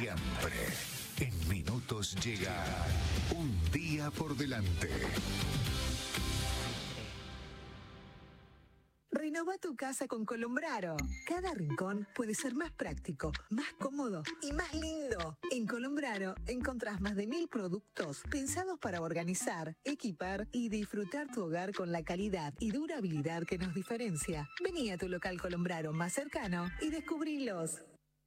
siempre. En minutos llega Un Día por Delante. Renova tu casa con Colombraro. Cada rincón puede ser más práctico, más cómodo y más lindo. En Colombraro encontrás más de 1000 productos pensados para organizar, equipar y disfrutar tu hogar con la calidad y durabilidad que nos diferencia. Vení a tu local Colombraro más cercano y descubrilos.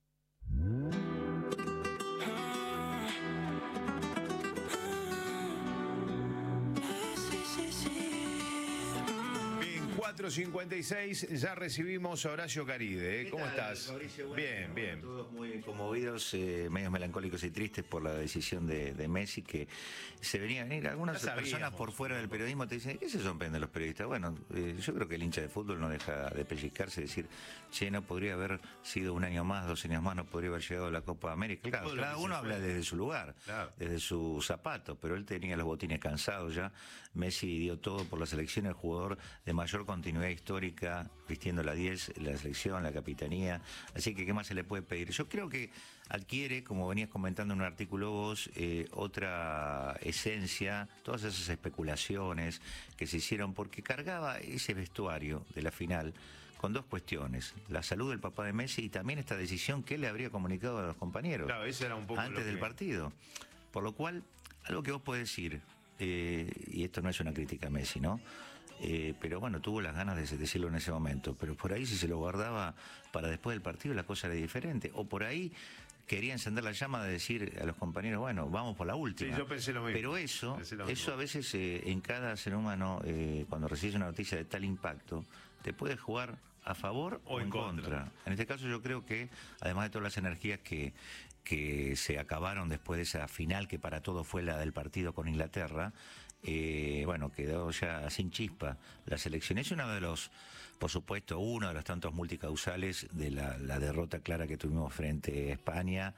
4:56, ya recibimos a Horacio Caride. ¿Cómo estás? Mauricio, bueno, bien, bien. Todos muy conmovidos, medios melancólicos y tristes por la decisión de Messi, que se venía a venir. Algunas personas por fuera del periodismo te dicen, ¿qué se sorprenden los periodistas? Bueno, yo creo que el hincha de fútbol no deja de pellizcarse y decir, che, no podría haber sido un año más, 2 años más, no podría haber llegado a la Copa América. Claro, cada uno habla desde su lugar, desde su zapato, pero él tenía los botines cansados ya. Messi dio todo por la selección, el jugador de mayor continuidad histórica, vistiendo la 10, la selección, la capitanía. Así que, ¿qué más se le puede pedir? Yo creo que adquiere, como venías comentando en un artículo vos, otra esencia, todas esas especulaciones que se hicieron, porque cargaba ese vestuario de la final con dos cuestiones: la salud del papá de Messi y también esta decisión que él le habría comunicado a los compañeros ese era un poco antes del partido. Por lo cual, algo que vos podés decir, y esto no es una crítica a Messi, ¿no? Pero bueno, tuvo las ganas de decirlo en ese momento, pero por ahí si se lo guardaba para después del partido la cosa era diferente, o por ahí quería encender la llama de decir a los compañeros, bueno, vamos por la última. Sí, yo pensé lo mismo. Pero eso a veces en cada ser humano, cuando recibes una noticia de tal impacto, te puede jugar a favor o en contra. En este caso yo creo que, además de todas las energías que se acabaron después de esa final, que para todos fue la del partido con Inglaterra, bueno, quedó ya sin chispa la selección. Es uno de los, por supuesto, uno de los tantos multicausales de la derrota clara que tuvimos frente a España,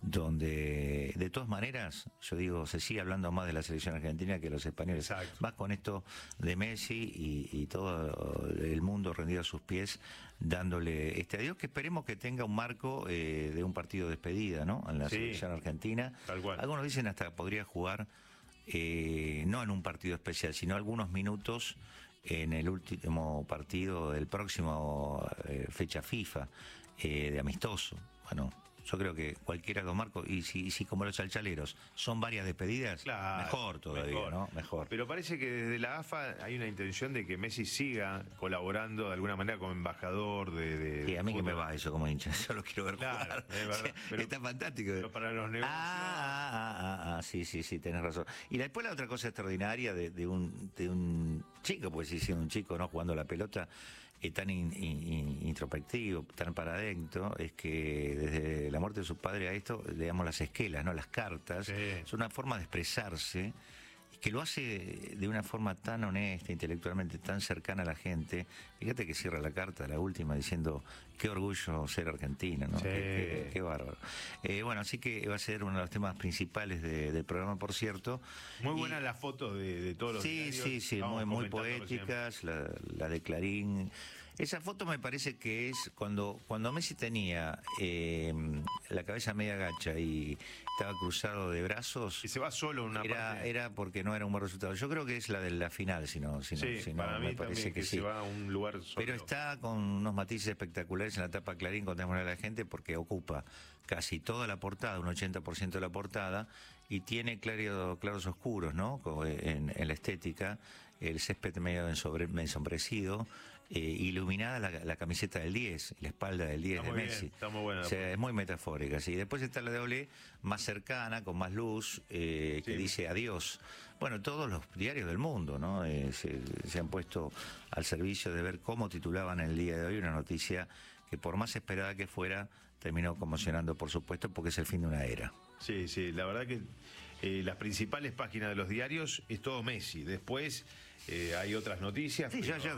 donde de todas maneras, yo digo, se sigue hablando más de la selección argentina que los españoles. Exacto. Más con esto de Messi y todo el mundo rendido a sus pies, dándole este adiós, que esperemos que tenga un marco de un partido de despedida, ¿no? En la selección argentina. Tal cual. Algunos dicen hasta podría jugar no en un partido especial, sino algunos minutos en el último partido del próximo fecha FIFA de amistoso. Bueno, yo creo que cualquiera lo marco, y si como los chalchaleros son varias despedidas, claro, mejor todavía, ¿no? Mejor. Pero parece que desde la AFA hay una intención de que Messi siga colaborando de alguna manera como embajador de Sí, a mí fútbol. que me va eso como hincha, yo lo quiero ver jugar. Es verdad, pero, está fantástico. Pero para los negocios... Sí, tenés razón. Y después la otra cosa extraordinaria de un chico, pues sí, siendo un chico, ¿no? Jugando la pelota, tan introspectivo, tan para adentro, es que desde la muerte de su padre a esto, le damos las esquelas, ¿no? Las cartas, es una forma de expresarse, que lo hace de una forma tan honesta, intelectualmente tan cercana a la gente. Fíjate que cierra la carta, la última, diciendo qué orgullo ser argentino, ¿no? Sí. Qué bárbaro. Bueno, así que va a ser uno de los temas principales del programa, por cierto. Muy buenas las fotos de todos los diarios. Sí, muy poéticas, la de Clarín. Esa foto me parece que es cuando Messi tenía la cabeza media gacha y estaba cruzado de brazos. Y se va solo en una parte. Era porque no era un buen resultado. Yo creo que es la de la final, si no para mí me parece también, que sí. Se va a un lugar solo. Pero está con unos matices espectaculares en la tapa Clarín, contémosle a la gente, porque ocupa casi toda la portada, un 80% de la portada, y tiene claros oscuros, ¿no? En la estética, el césped medio ensombrecido, iluminada la camiseta del 10, la espalda del 10 de Messi. Está muy buena. O sea, es muy metafórica, sí. Después está la de Olé, más cercana, con más luz, que dice adiós. Bueno, todos los diarios del mundo, ¿no? Se han puesto al servicio de ver cómo titulaban el día de hoy una noticia que, por más esperada que fuera, terminó conmocionando, por supuesto, porque es el fin de una era. Sí, la verdad que las principales páginas de los diarios es todo Messi. Después hay otras noticias. Sí, ya